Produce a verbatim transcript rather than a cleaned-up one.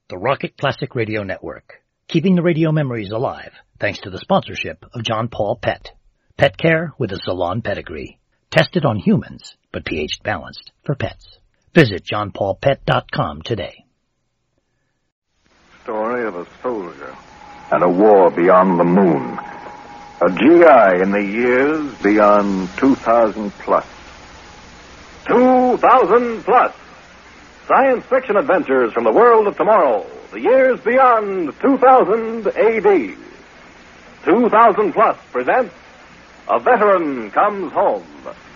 the Rocket Classic Radio Network, keeping the radio memories alive thanks to the sponsorship of John Paul Pet. Pet care with a salon pedigree. Tested on humans, but pH balanced for pets. Visit john paul pet dot com today. Story of a soldier and a war beyond the moon. A G I in the years beyond two thousand plus. two thousand plus. Science fiction adventures from the world of tomorrow. The years beyond two thousand A D. two thousand plus presents A Veteran Comes Home.